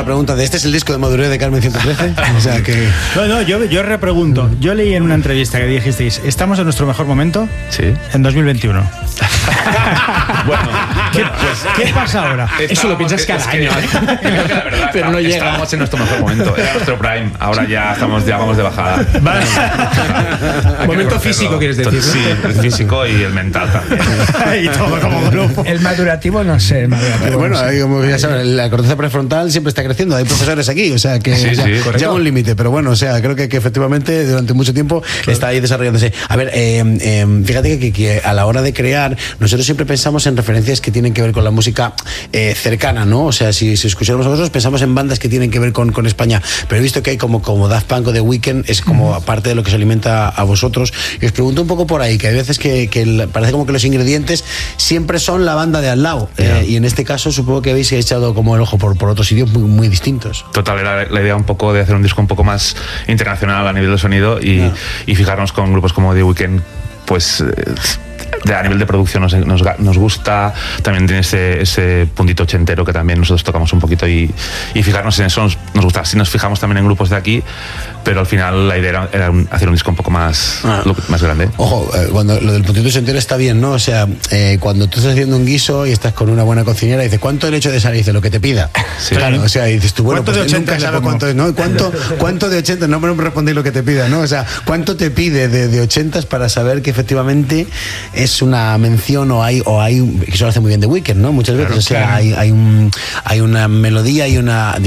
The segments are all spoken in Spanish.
pregunta de ¿este es el disco de madurez de Carmen 113? O sea que... No, yo repregunto. Yo leí en una entrevista que dijisteis, ¿estamos en nuestro mejor momento? Sí. En 2021. Bueno, ¿Qué pasa ahora? Eso lo piensas cada año. La verdad, pero no llega. Estamos en nuestro mejor momento. Era nuestro prime. Ahora ya vamos de bajada. Vale. Momento físico, ¿quieres decir? Sí, el físico y el mental también. Y todo como grupo. El madurativo, no sé. Bueno, ahí, como ya saben, la corteza prefrontal siempre está creciendo. Hay profesores aquí, o sea que Sí, llega un límite. Pero bueno, o sea, creo que efectivamente durante mucho tiempo está ahí desarrollándose. A ver, fíjate que a la hora de crear, nosotros siempre pensamos en referencias que tienen que ver con la música cercana, ¿no? O sea, si escuchamos nosotros, pensamos en bandas que tienen que ver con España. Pero he visto que hay como Daft Punk o The Weeknd, es como parte de lo que se alimenta a vosotros. Y os pregunto un poco por ahí, que hay veces que parece como que los ingredientes siempre son la banda de al lado. Y en este caso supongo que habéis echado como el ojo por otros sitios muy, muy distintos. Total, era la idea un poco de hacer un disco un poco más internacional a nivel de sonido y fijarnos con grupos como The Weeknd, pues... a nivel de producción nos gusta, también tiene ese puntito ochentero que también nosotros tocamos un poquito y fijarnos en eso nos gusta. Si nos fijamos también en grupos de aquí, pero al final la idea era hacer un disco un poco más grande. Ojo, cuando lo del puntito ochentero está bien, ¿no? O sea, cuando tú estás haciendo un guiso y estás con una buena cocinera, dices, ¿cuánto le echo de sal? Y dice, lo que te pida. Sí. Claro, o sea, dices tú, bueno, ¿cuánto pues de 80 nunca sabes cuánto es, ¿no? ¿Cuánto de 80? No me respondéis lo que te pida, ¿no? O sea, ¿cuánto te pide de 80 para saber que efectivamente es una mención o hay que eso lo hace muy bien The Weeknd, ¿no? Muchas veces, claro, o sea, claro. hay una melodía, hay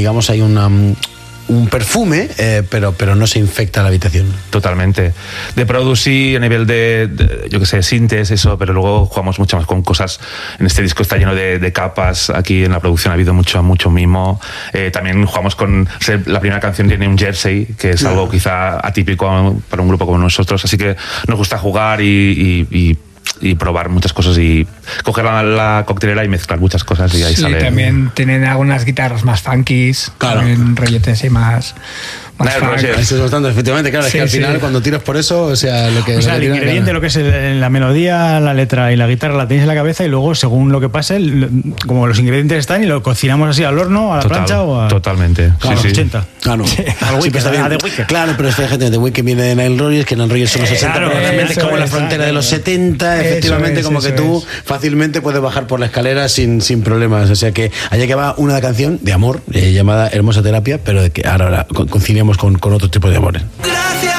un perfume, pero no se infecta la habitación. Totalmente. De producir a nivel de yo qué sé, sintes, eso, pero luego jugamos mucho más con cosas. En este disco está lleno de capas. Aquí en la producción ha habido mucho mimo. También jugamos con... La primera canción tiene un jersey, que es algo quizá atípico para un grupo como nosotros. Así que nos gusta jugar y probar muchas cosas y coger la coctelera y mezclar muchas cosas y ahí sale. Sí, también tienen algunas guitarras más funkies, claro, rolletes y más eso es bastante, efectivamente, claro, sí, es que al final cuando tiras por eso, o sea, el ingrediente, claro, lo que es la melodía, la letra y la guitarra la tienes en la cabeza y luego según lo que pase, como los ingredientes están y lo cocinamos así al horno, a la plancha o a... Totalmente. Claro, sí, 80. Claro. Al Weeknd. Claro, pero esta gente de Weeknd viene de Nile Rodgers, que Nile Rodgers son los 60, pero realmente es como la frontera de los 70, efectivamente, como que tú fácilmente puedes bajar por la escalera sin problemas. O sea que allá que va una canción de amor llamada Hermosa Terapia, pero de que ahora conciliamos con otro tipo de amores. Gracias.